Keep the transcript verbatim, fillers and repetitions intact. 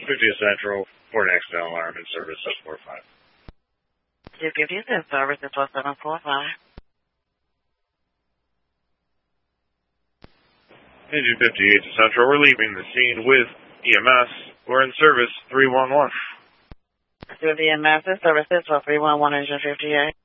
fiftieth Central, Fort Axtell alarm in service seven four five. two fiftieth in service is seven four five. Engine fifty-eight to Central, we're leaving the scene with E M S. We're in service three one one. To the E M S, services for three one one Engine fifty-eight.